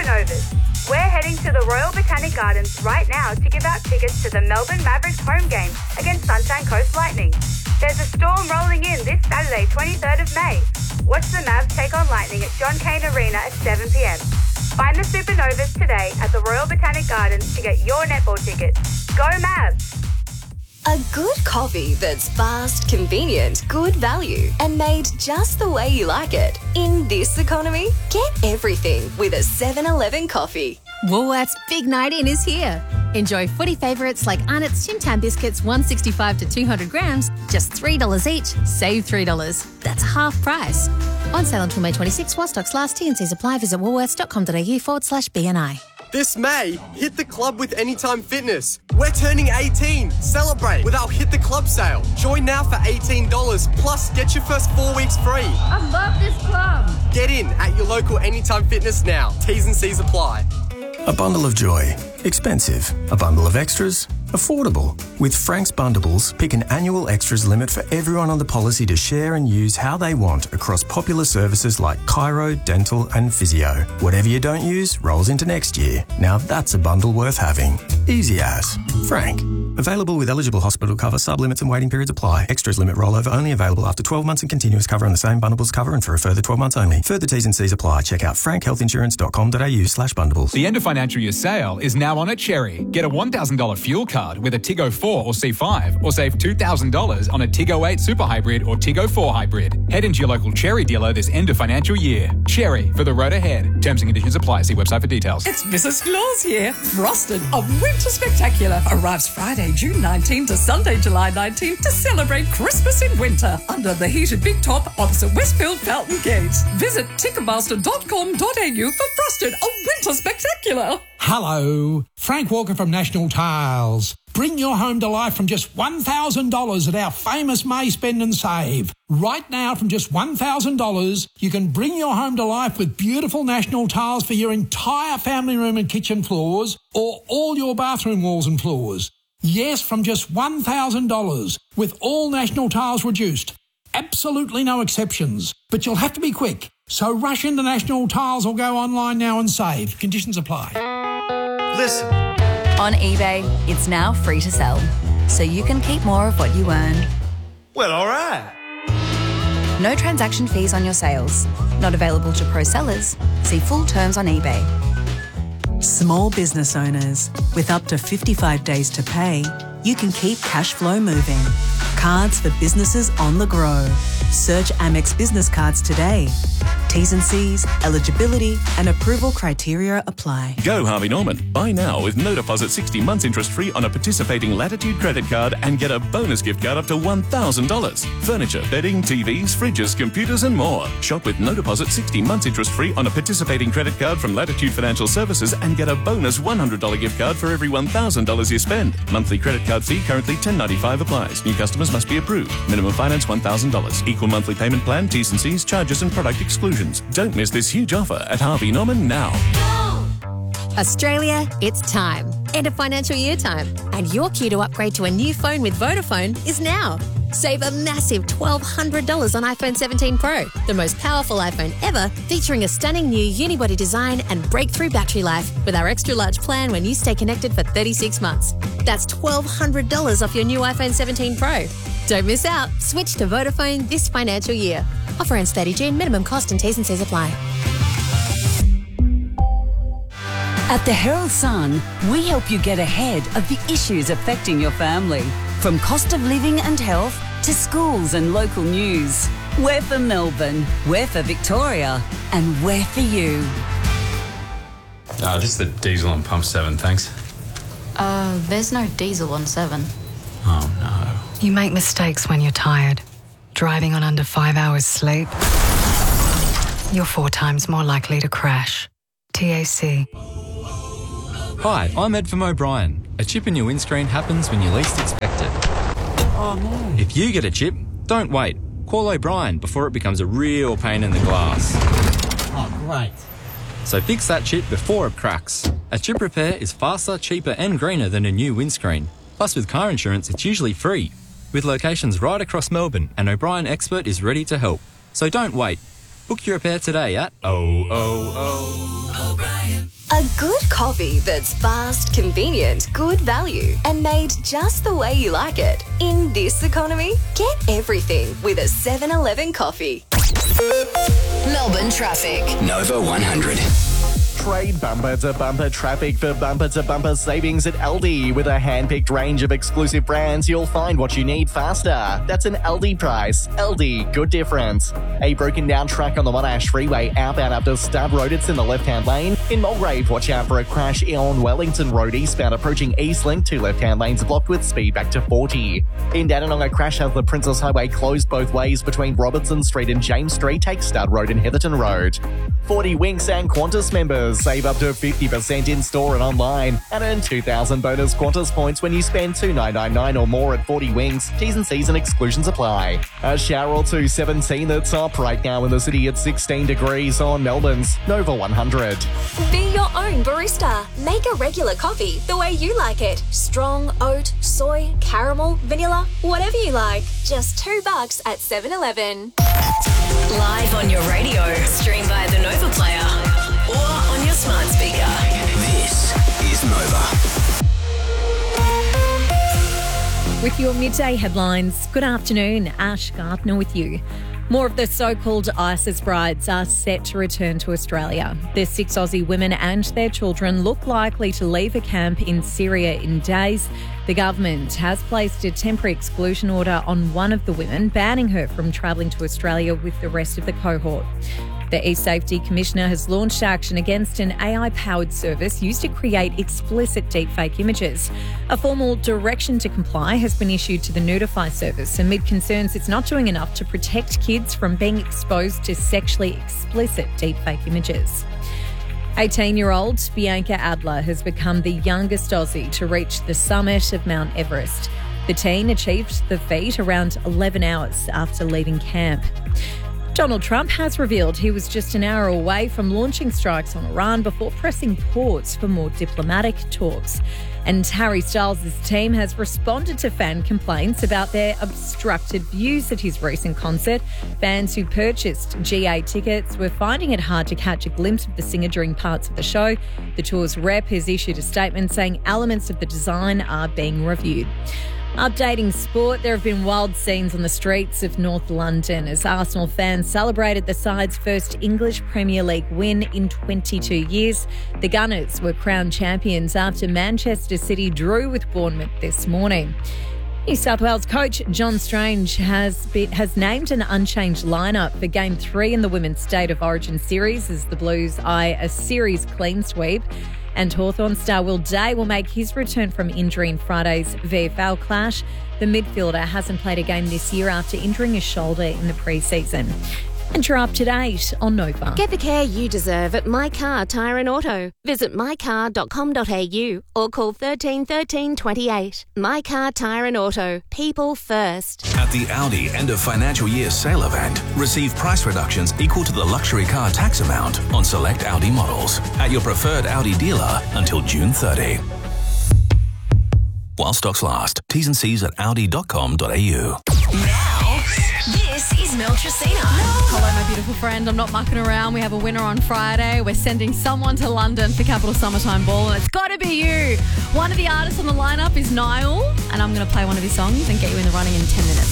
Supernovas. We're heading to the Royal Botanic Gardens right now to give out tickets to the Melbourne Mavericks home game against Sunshine Coast Lightning. There's a storm rolling in this Saturday, 23rd of May. Watch the Mavs take on Lightning at John Cain Arena at 7 p.m. Find the Supernovas today at the Royal Botanic Gardens to get your netball tickets. Go Mavs! A good coffee that's fast, convenient, good value, and made just the way you like it. In this economy, get everything with a 7-Eleven coffee. Woolworths' big night in is here. Enjoy footy favourites like Arnott's Tim Tam biscuits, 165 to 200 grams, just $3 each. Save $3. That's half price. On sale until May 26 while stocks last. T&Cs apply. Visit woolworths.com.au/BNI. This May, hit the club with Anytime Fitness. We're turning 18. Celebrate with our Hit the Club sale. Join now for $18, plus get your first 4 weeks free. I love this club. Get in at your local Anytime Fitness now. T's and C's apply. A bundle of joy. Expensive. A bundle of extras. Affordable. With Frank's Bundles, pick an annual extras limit for everyone on the policy to share and use how they want across popular services like chiro, dental and physio. Whatever you don't use rolls into next year. Now that's a bundle worth having. Easy as. Frank. Available with eligible hospital cover, sub-limits and waiting periods apply. Extras limit rollover only available after 12 months and continuous cover on the same bundles cover and for a further 12 months only. Further T's and C's apply. Check out frankhealthinsurance.com.au/bundles. The end of financial year sale is now on at Cherry. Get a $1,000 fuel card with a Tiggo 4 or C5 or save $2,000 on a Tiggo 8 Super Hybrid or Tiggo 4 Hybrid. Head into your local Cherry dealer this end of financial year. Cherry, for the road ahead. Terms and conditions apply. See website for details. It's Mrs. Claus here. Frosted, a winter spectacular, arrives Friday, June 19 to Sunday, July 19 to celebrate Christmas in winter under the heated big top opposite Westfield Fountain Gate. Visit Ticketmaster.com.au for Frosted, a winter spectacular. Hello, Frank Walker from National Tiles. Bring your home to life from just $1,000 at our famous May Spend and Save. Right now, from just $1,000, you can bring your home to life with beautiful National Tiles for your entire family room and kitchen floors or all your bathroom walls and floors. Yes, from just $1,000 with all National Tiles reduced. Absolutely no exceptions. But you'll have to be quick. So rush into National Tiles or go online now and save. Conditions apply. Listen. On eBay, it's now free to sell, so you can keep more of what you earn. Well, all right. No transaction fees on your sales. Not available to pro sellers. See full terms on eBay. Small business owners, with up to 55 days to pay, you can keep cash flow moving. Cards for businesses on the go. Search Amex Business Cards today. T's and C's, eligibility and approval criteria apply. Go Harvey Norman. Buy now with no deposit 60 months interest free on a participating Latitude credit card and get a bonus gift card up to $1,000. Furniture, bedding, TVs, fridges, computers and more. Shop with no deposit 60 months interest free on a participating credit card from Latitude Financial Services and get a bonus $100 gift card for every $1,000 you spend. Monthly credit card fee currently $10.95 applies. New customers must be approved. Minimum finance $1,000. Equal monthly payment plan, T's and C's, charges and product exclusions. Don't miss this huge offer at Harvey Norman now. Australia, it's time. End of financial year time. And your queue to upgrade to a new phone with Vodafone is now. Save a massive $1,200 on iPhone 17 Pro, the most powerful iPhone ever, featuring a stunning new unibody design and breakthrough battery life with our extra large plan when you stay connected for 36 months. That's $1,200 off your new iPhone 17 Pro. Don't miss out. Switch to Vodafone this financial year. Offer ends 30 June. Minimum cost and T's and C's apply. At the Herald Sun, we help you get ahead of the issues affecting your family. From cost of living and health to schools and local news. We're for Melbourne, we're for Victoria, and we're for you. Just the diesel on pump 7, thanks. There's no diesel on 7. Oh, no. You make mistakes when you're tired. Driving on under 5 hours sleep. You're 4 times more likely to crash. TAC. Hi, I'm Ed from O'Brien. A chip in your windscreen happens when you least expect it. Oh no. If you get a chip, don't wait. Call O'Brien before it becomes a real pain in the glass. Oh, great. So fix that chip before it cracks. A chip repair is faster, cheaper and greener than a new windscreen. Plus with car insurance, it's usually free. With locations right across Melbourne, an O'Brien expert is ready to help. So don't wait. Book your repair today at O'Brien. A good coffee that's fast, convenient, good value, and made just the way you like it. In this economy, get everything with a 7-Eleven coffee. Melbourne traffic. Nova 100. Trade bumper-to-bumper traffic for bumper-to-bumper savings at Aldi. With a hand-picked range of exclusive brands, you'll find what you need faster. That's an Aldi price. Aldi, good difference. A broken-down track on the Monash Freeway outbound up to Stub Road. It's in the left-hand lane. In Mulgrave, watch out for a crash on Wellington Road eastbound approaching Eastlink. 2 left-hand lanes blocked with speed back to 40. In Dandenong, a crash has the Princess Highway closed both ways between Robertson Street and James Street. Take Stud Road and Heatherton Road. 40 Winx and Qantas members save up to 50% in-store and online and earn 2,000 bonus Qantas points when you spend $2,999 or more at 40 Winx. T's and C's and exclusions apply. A shower or two, 17 the top right now in the city at 16 degrees on Melbourne's Nova 100. Be your own barista. Make a regular coffee the way you like it. Strong, oat, soy, caramel, vanilla, whatever you like. Just $2 at 7-Eleven. Live on your radio, stream via the Nova Player, or on your smart speaker. This is Nova. With your midday headlines, good afternoon. Ash Gardner with you. More of the so-called ISIS brides are set to return to Australia. The 6 Aussie women and their children look likely to leave a camp in Syria in days. The government has placed a temporary exclusion order on one of the women, banning her from travelling to Australia with the rest of the cohort. The E-Safety Commissioner has launched action against an AI-powered service used to create explicit deepfake images. A formal direction to comply has been issued to the Notify service amid concerns it's not doing enough to protect kids from being exposed to sexually explicit deepfake images. 18-year-old Bianca Adler has become the youngest Aussie to reach the summit of Mount Everest. The teen achieved the feat around 11 hours after leaving camp. Donald Trump has revealed he was just an hour away from launching strikes on Iran before pressing pause for more diplomatic talks. And Harry Styles' team has responded to fan complaints about their obstructed views at his recent concert. Fans who purchased GA tickets were finding it hard to catch a glimpse of the singer during parts of the show. The tour's rep has issued a statement saying elements of the design are being reviewed. Updating sport, there have been wild scenes on the streets of North London as Arsenal fans celebrated the side's first English Premier League win in 22 years. The Gunners were crowned champions after Manchester City drew with Bournemouth this morning. New South Wales coach John Strange has named an unchanged lineup for Game 3 in the Women's State of Origin series as the Blues eye a series clean sweep. And Hawthorn star Will Day will make his return from injury in Friday's VFL clash. The midfielder hasn't played a game this year after injuring his shoulder in the pre-season. And you're up to date on Nova. Get the care you deserve at My Car Tyre and Auto. Visit mycar.com.au or call 13 13 28. My Car Tyre and Auto. People first. At the Audi end of financial year sale event, receive price reductions equal to the luxury car tax amount on select Audi models at your preferred Audi dealer until June 30. While stocks last. T's and C's at audi.com.au. This is Mel Tracina. Hello, my beautiful friend. I'm not mucking around. We have a winner on Friday. We're sending someone to London for Capital Summertime Ball, and it's got to be you. One of the artists on the lineup is Niall, and I'm going to play one of his songs and get you in the running in 10 minutes.